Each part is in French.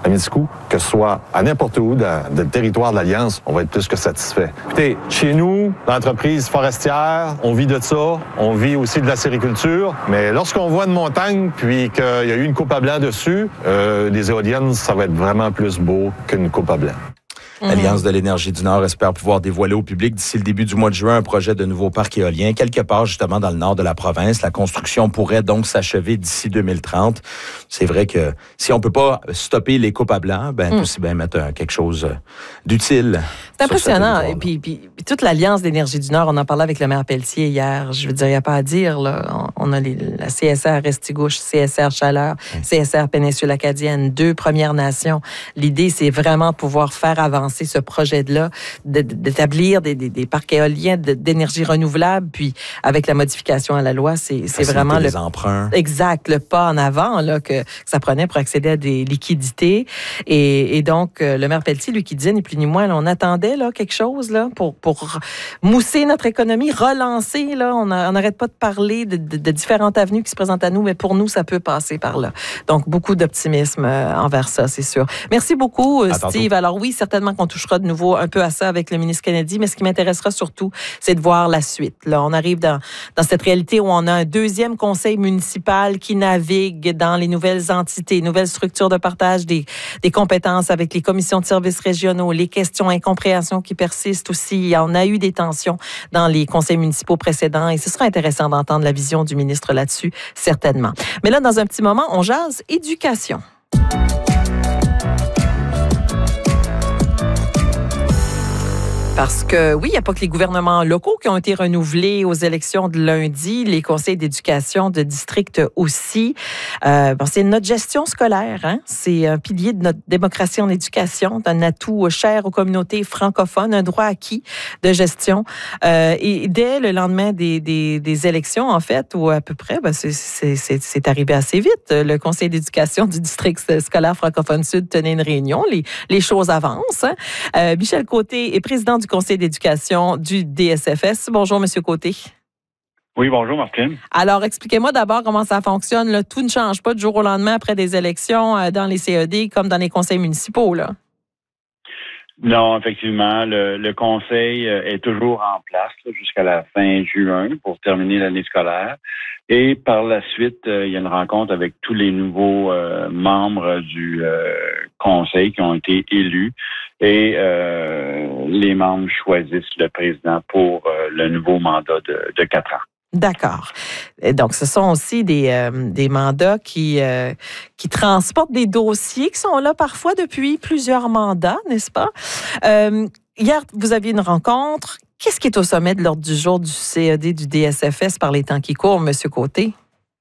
à Midi-Scoop, que ce soit à n'importe où dans le territoire de l'Alliance, on va être plus que satisfait. Écoutez, chez nous, l'entreprise forestière, on vit de ça, on vit aussi de la sériculture, mais lorsqu'on voit une montagne puis qu'il y a eu une coupe à blanc dessus, les éoliennes, ça va être vraiment plus beau qu'une coupe à blanc. L'Alliance de l'énergie du Nord espère pouvoir dévoiler au public d'ici le début du mois de juin un projet de nouveau parc éolien quelque part justement dans le nord de la province. La construction pourrait donc s'achever d'ici 2030. C'est vrai que si on peut pas stopper les coupes à blanc, aussi bien mettre quelque chose d'utile. C'est impressionnant. Et puis toute l'Alliance d'énergie du Nord, on en parlait avec le maire Pelletier hier. Je veux dire, il n'y a pas à dire. Là. On a la CSR Restigouche, CSR Chaleur, CSR Péninsule Acadienne, 2 Premières Nations. L'idée, c'est vraiment de pouvoir faire avancer ce projet-là, d'établir des parcs éoliens d'énergie renouvelable, puis avec la modification à la loi, c'est vraiment les emprunts. Exact, le pas en avant là, que ça prenait pour accéder à des liquidités. Et donc, le maire Pelletier, lui, qui disait, ni plus ni moins, là, on attendait là, quelque chose là, pour mousser notre économie, relancer. Là, on n'arrête pas de parler de différentes avenues qui se présentent à nous, mais pour nous, ça peut passer par là. Donc, beaucoup d'optimisme envers ça, c'est sûr. Merci beaucoup, Steve. Alors oui, certainement qu'on touchera de nouveau un peu à ça avec le ministre Kennedy, mais ce qui m'intéressera surtout, c'est de voir la suite. Là, on arrive dans cette réalité où on a un 2e conseil municipal qui navigue dans les nouvelles entités, nouvelles structures de partage des compétences avec les commissions de services régionaux, les questions, incompréhensions qui persistent aussi. On a eu des tensions dans les conseils municipaux précédents et ce sera intéressant d'entendre la vision du ministre là-dessus, certainement. Mais là, dans un petit moment, on jase éducation. Parce que, oui, il n'y a pas que les gouvernements locaux qui ont été renouvelés aux élections de lundi, les conseils d'éducation de district aussi. C'est notre gestion scolaire, hein? C'est un pilier de notre démocratie en éducation, un atout cher aux communautés francophones, un droit acquis de gestion. Et dès le lendemain des élections, en fait, ou à peu près, c'est arrivé assez vite. Le conseil d'éducation du district scolaire francophone sud tenait une réunion. Les choses avancent. Hein? Michel Côté est président du conseil d'éducation du DSFS. Bonjour, Monsieur Côté. Oui, bonjour, Martine. Alors, expliquez-moi d'abord comment ça fonctionne. Là. Tout ne change pas du jour au lendemain après des élections dans les CED comme dans les conseils municipaux, là. Non, effectivement, le conseil est toujours en place là, jusqu'à la fin juin pour terminer l'année scolaire. Et par la suite, il y a une rencontre avec tous les nouveaux membres du conseil qui ont été élus. Et les membres choisissent le président pour le nouveau mandat de 4 ans. D'accord. Et donc, ce sont aussi des mandats qui transportent des dossiers qui sont là parfois depuis plusieurs mandats, n'est-ce pas? Hier, vous aviez une rencontre. Qu'est-ce qui est au sommet de l'ordre du jour du CED du DSFS par les temps qui courent, M. Côté?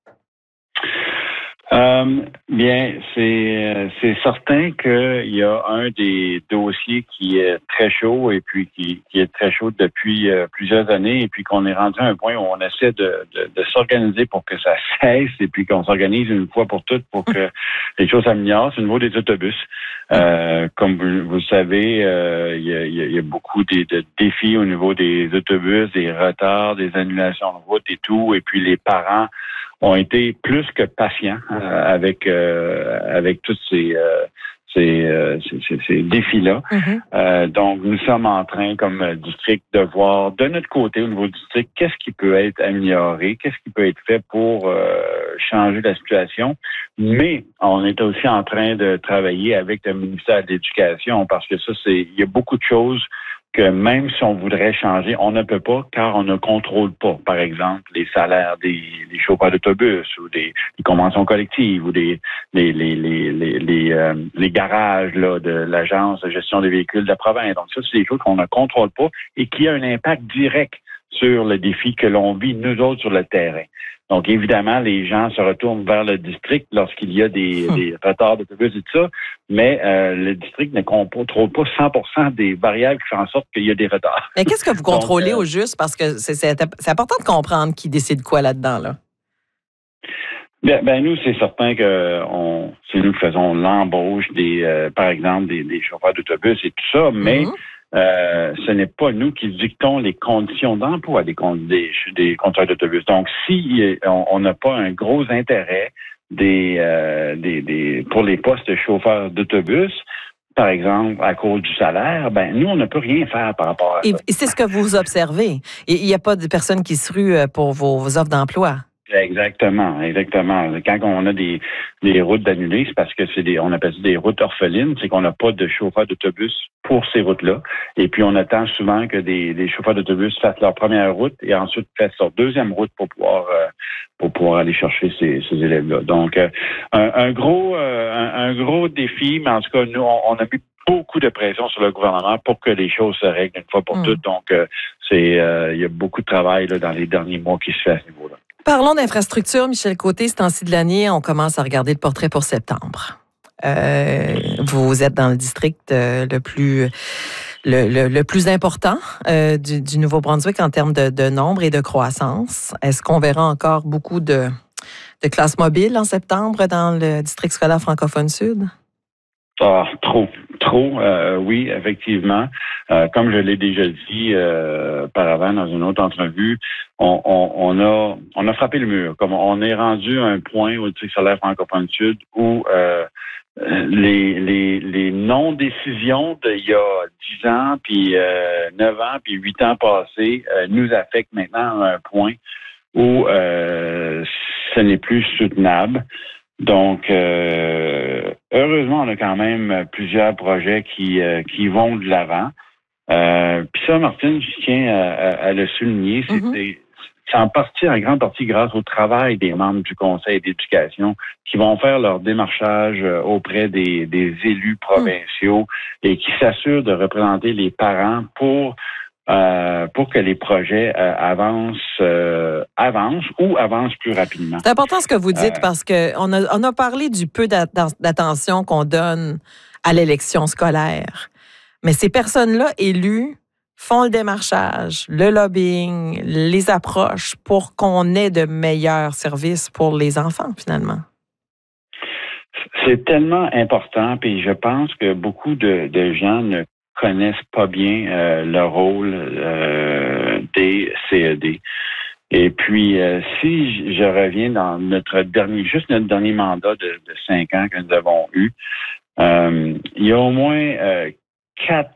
Bien, c'est certain qu'il y a un des dossiers qui est très chaud et puis qui est très chaud depuis plusieurs années et puis qu'on est rendu à un point où on essaie de s'organiser pour que ça cesse et puis qu'on s'organise une fois pour toutes pour que les choses s'améliorent. C'est au niveau des autobus. Comme vous le savez, il y a beaucoup de défis au niveau des autobus, des retards, des annulations de route et tout, et puis les parents ont été plus que patients avec tous ces défis-là. Mm-hmm. Donc, nous sommes en train, comme district, de voir de notre côté, au niveau du district, qu'est-ce qui peut être amélioré, qu'est-ce qui peut être fait pour changer la situation. Mais on est aussi en train de travailler avec le ministère de l'Éducation parce que il y a beaucoup de choses que même si on voudrait changer, on ne peut pas car on ne contrôle pas, par exemple, les salaires des chauffeurs d'autobus ou des conventions collectives ou les garages là, de l'Agence de gestion des véhicules de la province. Donc ça, c'est des choses qu'on ne contrôle pas et qui a un impact direct sur le défi que l'on vit, nous autres, sur le terrain. Donc, évidemment, les gens se retournent vers le district lorsqu'il y a des retards d'autobus et tout ça, mais le district ne contrôle pas 100% des variables qui font en sorte qu'il y a des retards. Mais qu'est-ce que vous contrôlez au juste? Parce que c'est important de comprendre qui décide quoi là-dedans, là. Ben nous, c'est certain que c'est nous qui faisons l'embauche par exemple, des chauffeurs d'autobus et tout ça, mais ce n'est pas nous qui dictons les conditions d'emploi des conducteurs d'autobus. Donc, si on n'a pas un gros intérêt pour les postes de chauffeurs d'autobus, par exemple, à cause du salaire, nous, on ne peut rien faire par rapport à ça. Et c'est ce que vous observez. Il n'y a pas de personnes qui se ruent pour vos offres d'emploi. Exactement. Quand on a des routes annulées, c'est parce que on appelle ça des routes orphelines, c'est qu'on n'a pas de chauffeur d'autobus pour ces routes-là. Et puis, on attend souvent que des chauffeurs d'autobus fassent leur première route et ensuite fassent leur deuxième route pour pouvoir aller chercher ces élèves-là. Donc, un gros défi, mais en tout cas, nous, on a mis beaucoup de pression sur le gouvernement pour que les choses se règlent une fois pour toutes. Donc, il y a beaucoup de travail là, dans les derniers mois qui se fait à ce niveau-là. Parlons d'infrastructure, Michel Côté. Ce temps-ci de l'année, on commence à regarder le portrait pour septembre. Vous êtes dans le district le plus important du Nouveau-Brunswick en termes de nombre et de croissance. Est-ce qu'on verra encore beaucoup de classes mobiles en septembre dans le district scolaire francophone sud? Trop. Oui, effectivement. Comme je l'ai déjà dit auparavant dans une autre entrevue, on a frappé le mur. Comme on est rendu à un point au district scolaire francophone sud où les non-décisions d'il y a 10 ans, puis 9 ans, puis 8 ans passés nous affectent maintenant à un point où ce n'est plus soutenable. Donc, heureusement, on a quand même plusieurs projets qui vont de l'avant. Puis ça, Martine, je tiens à le souligner, c'est en grande partie grâce au travail des membres du Conseil d'éducation qui vont faire leur démarchage auprès des élus provinciaux et qui s'assurent de représenter les parents pour que les projets avancent ou avancent plus rapidement. C'est important ce que vous dites parce qu'on a parlé du peu d'attention qu'on donne à l'élection scolaire. Mais ces personnes-là élues font le démarchage, le lobbying, les approches pour qu'on ait de meilleurs services pour les enfants, finalement. C'est tellement important, puis je pense que beaucoup de gens ne connaissent pas bien le rôle des CED. Et puis, si je reviens dans notre dernier mandat de 5 ans que nous avons eu, il y a au moins 4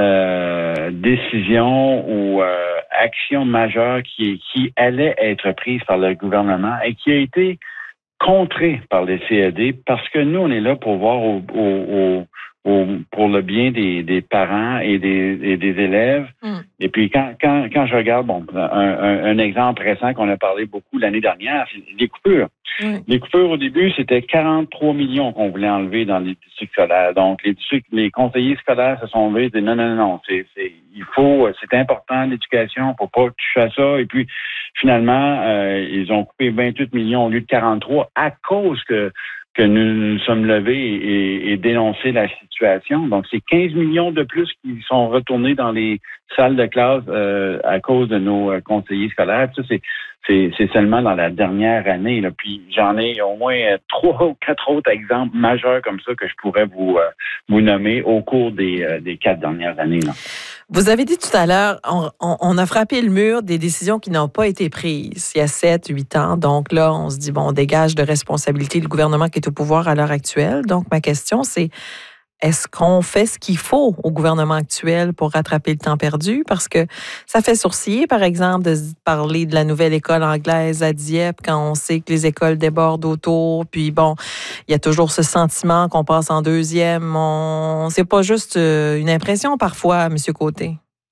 décisions ou actions majeures qui allaient être prises par le gouvernement et qui a été contrées par les CED parce que nous, on est là pour voir pour le bien des parents et des élèves. Et puis, quand je regarde, un exemple récent qu'on a parlé beaucoup l'année dernière, c'est les coupures. Les coupures, au début, c'était 43 millions qu'on voulait enlever dans les districts scolaires. Donc, les conseillers scolaires se sont levés et disaient non, c'est important l'éducation, faut pas toucher à ça. Et puis, finalement, ils ont coupé 28 millions au lieu de 43 à cause que nous nous sommes levés et dénoncé la situation. Donc, c'est 15 millions de plus qui sont retournés dans les salles de classe à cause de nos conseillers scolaires. Ça, c'est seulement dans la dernière année. Là. Puis, j'en ai au moins 3 ou 4 autres exemples majeurs comme ça que je pourrais vous nommer au cours des 4 dernières années. Là. Vous avez dit tout à l'heure, on a frappé le mur des décisions qui n'ont pas été prises il y a 7, 8 ans. Donc là, on se dit, on dégage de responsabilité le gouvernement qui est au pouvoir à l'heure actuelle. Donc, ma question, c'est, est-ce qu'on fait ce qu'il faut au gouvernement actuel pour rattraper le temps perdu? Parce que ça fait sourciller, par exemple, de parler de la nouvelle école anglaise à Dieppe quand on sait que les écoles débordent autour. Puis il y a toujours ce sentiment qu'on passe en deuxième. C'est pas juste une impression parfois, M. Côté.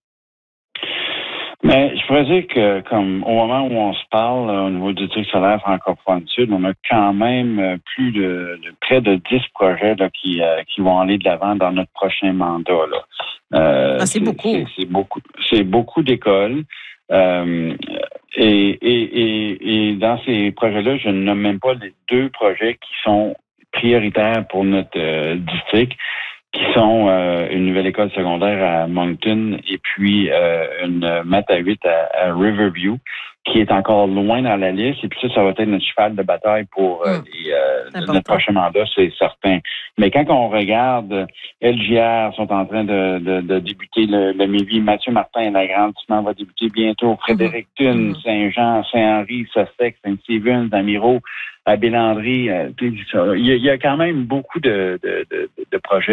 Mais je pourrais dire que, comme au moment où on se parle, au niveau du district scolaire francophone sud, on a quand même plus de près de 10 projets là, qui vont aller de l'avant dans notre prochain mandat. Là. C'est beaucoup. C'est beaucoup d'écoles. Et dans ces projets-là, je ne nomme même pas les 2 projets qui sont prioritaires pour notre district. qui sont une nouvelle école secondaire à Moncton et puis une maths à 8 à Riverview, qui est encore loin dans la liste. Et puis ça va être notre cheval de bataille pour notre prochain mandat, c'est certain. Mais quand on regarde, LJR sont en train de débuter le Mévis. Mathieu Martin, l'agrandissement va débuter bientôt. Fredericton, Saint-Jean, Saint-Henri, Sussex, Saint-Stephen, Amiro, à Bélandry. Il y a quand même beaucoup de projets.